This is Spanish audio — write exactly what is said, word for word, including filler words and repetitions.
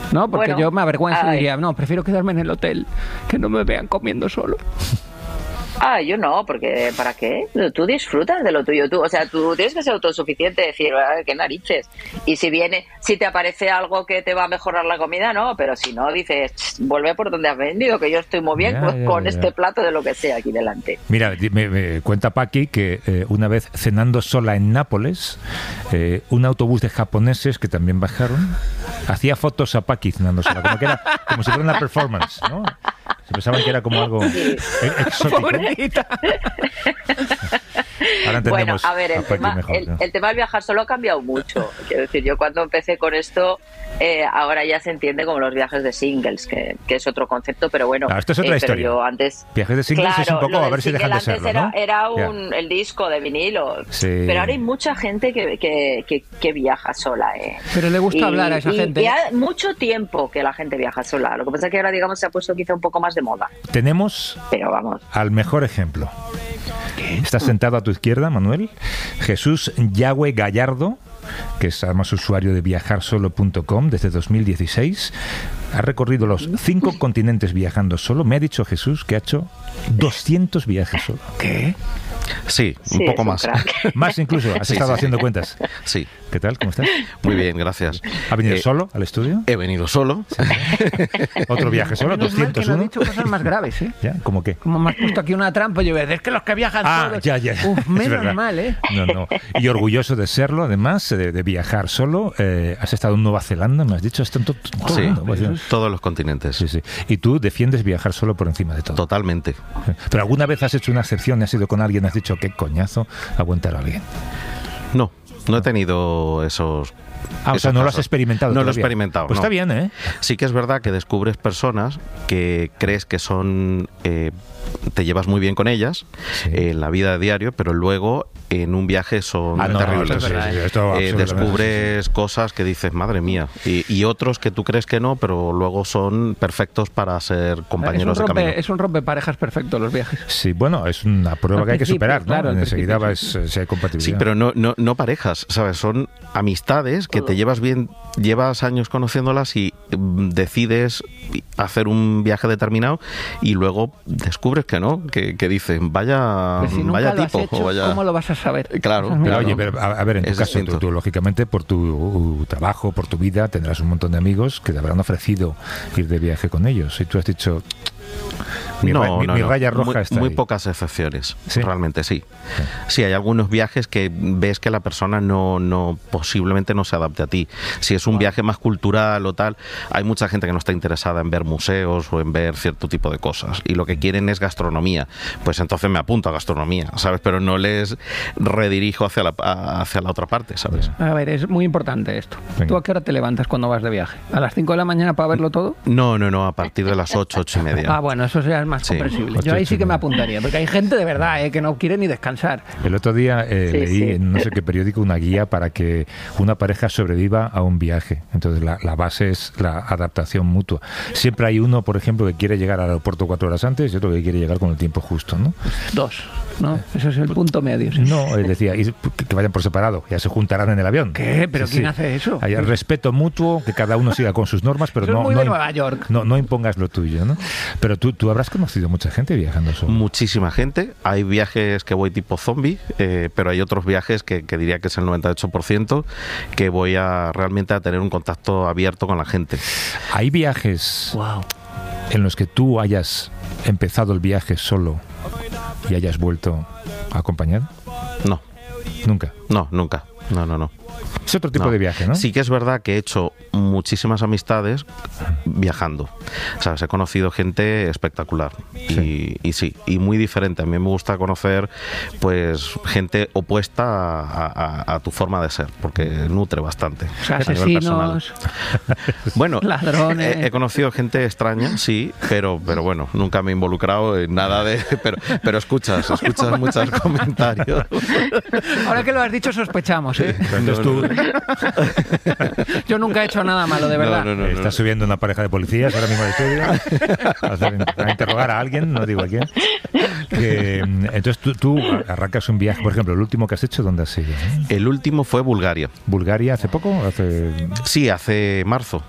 ¿no? Porque Bueno, yo me avergüenzo y ay. diría, no, prefiero quedarme en el hotel, que no me vean comiendo solo. Ah, yo no, porque ¿para qué? Tú disfrutas de lo tuyo, tú, o sea, tú tienes que ser autosuficiente, decir, "Ah, qué narices". Y si viene, si te aparece algo que te va a mejorar la comida, no, pero si no, dices, "Ch, vuelve por donde has venido, que yo estoy muy bien Ya, pues, ya, con ya. este plato de lo que sea aquí delante". Mira, di- me, me cuenta Paqui que eh, una vez cenando sola en Nápoles, eh, un autobús de japoneses que también bajaron hacía fotos a Paqui cenando sola, como, que era, como si fuera una performance, ¿no? Se pensaban que era como algo Sí. e- exótico. Pobrecita. Ahora Bueno, entendemos a ver, el Paqui tema, mejor, el, ¿no? el tema del viajar solo ha cambiado mucho. Quiero decir, yo cuando empecé con esto, eh, ahora ya se entiende como los viajes de singles, que, que es otro concepto, pero bueno. Claro, esto es otra eh, pero historia. yo antes... Viajes de singles Claro, es un poco lo a del ver si dejan de single antes serlo, ¿no? era, era Ya. un, el disco de vinilo. Sí. Pero ahora hay mucha gente que, que, que, que viaja sola. Eh. Pero le gusta hablar a esa y, gente. Y hace mucho tiempo que la gente viaja sola. Lo que pasa es que ahora, digamos, se ha puesto quizá un poco más de moda. Tenemos Pero vamos. al mejor ejemplo. Estás sentado a tu izquierda, Manuel. Jesús Yagüe Gallardo, que es además usuario de viajar solo punto com desde dos mil dieciséis. Ha recorrido los cinco continentes viajando solo. Me ha dicho Jesús que ha hecho doscientos viajes solo. ¿Qué? Sí, un Sí, poco es un más. crack. Más incluso. Has Sí, estado sí. haciendo cuentas. Sí, ¿Qué tal? ¿Cómo estás? muy bien, gracias. ¿Ha venido Eh, solo al estudio? He venido solo. Otro viaje solo, Menos mal que no ha doscientos uno. dicho cosas más graves, ¿eh? ¿Ya? ¿Cómo qué? Como me has puesto aquí una trampa, yo es que los que viajan Ah, solos... ya, ya. Uf, Es menos verdad. mal, ¿eh? No, no. Y orgulloso de serlo, además, de, de viajar solo. Eh, has estado en Nueva Zelanda, me has dicho, esto en to- todo Sí, el mundo. Pues, todos los continentes. sí, sí. Y tú defiendes viajar solo por encima de todo. Totalmente. Pero alguna vez has hecho una excepción, has ido con alguien, has dicho, qué coñazo aguantar a alguien. No, no he tenido esos... Ah, o esos sea, no lo has casos. experimentado No lo he todavía. experimentado, Pues no. está bien, ¿eh? Sí que es verdad que descubres personas que crees que son... eh, te llevas muy bien con ellas Sí. eh, en la vida de diario, pero luego en un viaje son Ah, no, no, terribles. esto es verdad, sí, sí, esto Eh, absolutamente, descubres sí, cosas que dices, madre mía, y, y otros que tú crees que no, pero luego son perfectos para ser Es un, compañeros de camino. rompe, es un rompeparejas perfecto los viajes. Sí, bueno, es una prueba Al que hay que principio, superar, ¿no? claro, al Enseguida principio, va es, si hay compatibilidad. Sí, pero no, no, no parejas, ¿sabes? Son amistades que te llevas bien, llevas años conociéndolas y mm, decides hacer un viaje determinado y luego descubres que no, que, que dices, vaya, Pues si nunca vaya lo has tipo, hecho, o vaya... ¿cómo lo vas a saber? Claro, Esa es mi Pero, claro. oye, pero, a, a ver, en tu Es caso, tú, distinto. tú, lógicamente, por tu trabajo, por tu vida, tendrás un montón de amigos que te habrán ofrecido ir de viaje con ellos. Y tú has dicho, mi, no, ra- mi- no, mi no. raya roja muy, está muy ahí. pocas excepciones, ¿Sí? realmente sí. Sí, hay algunos viajes que ves que la persona no, no posiblemente no se adapte a ti. Si es un viaje más cultural o tal, hay mucha gente que no está interesada en ver museos o en ver cierto tipo de cosas y lo que quieren es gastronomía. Pues entonces me apunto a gastronomía, ¿sabes? Pero no les redirijo hacia la, a- hacia la otra parte, ¿sabes? A ver, es muy importante esto. Venga. ¿Tú a qué hora te levantas cuando vas de viaje? ¿A las cinco de la mañana para verlo todo? No, no, no, a partir de las ocho, ocho y media. Ah, bueno, eso ya es más Sí. comprensible. Ocho, Yo ahí ocho sí y que me media. apuntaría, porque hay gente de verdad eh, que no quiere ni descansar. El otro día eh, Sí, leí sí. en no sé qué periódico una guía para que una pareja sobreviva a un viaje. Entonces la, la base es la adaptación mutua. Siempre hay uno, por ejemplo, que quiere llegar al aeropuerto cuatro horas antes y otro que quiere llegar con el tiempo justo, ¿no? Dos, ¿no? Ese es el punto medio. sí. No, él decía, y que que vayan por separado, ya se juntarán en el avión. ¿Qué? ¿Pero quién hace eso? Hay el respeto mutuo, que cada uno siga con sus normas, pero Eso es no, muy no, de im- Nueva York. no, no impongas lo tuyo, ¿no? Pero tú, tú habrás conocido mucha gente viajando solo. Muchísima gente. Hay viajes que voy tipo zombie, eh, pero hay otros viajes que, que diría que es el noventa y ocho por ciento que voy a realmente a tener un contacto abierto con la gente. Hay viajes Wow. en los que tú hayas empezado el viaje solo y hayas vuelto acompañado. No, Nunca. no, nunca. No, no, no. Es otro tipo No. de viaje, ¿no? Sí que es verdad que he hecho muchísimas amistades viajando. ¿Sabes? He conocido gente espectacular. Sí. Y, y sí, y muy diferente. A mí me gusta conocer pues gente opuesta a, a- a tu forma de ser, porque nutre bastante. O sea, a nivel personal. asesinos, Bueno, ladrones. he, he conocido gente extraña, sí, pero, pero bueno, nunca me he involucrado en nada de... Pero, pero escuchas, escuchas muchos comentarios. Ahora que lo has dicho, sospechamos, ¿eh? Entonces tú Yo nunca he hecho nada malo, de verdad. No, no, no, eh, estás subiendo una pareja de policías ahora mismo al estudio a, hacer- a interrogar a alguien, no digo a quién. Que, mm, entonces tú, tú arrancas un viaje, por ejemplo, el último que has hecho, ¿dónde has ido? ¿Eh? El último fue Bulgaria. ¿Bulgaria hace poco? Hace... Sí, hace marzo.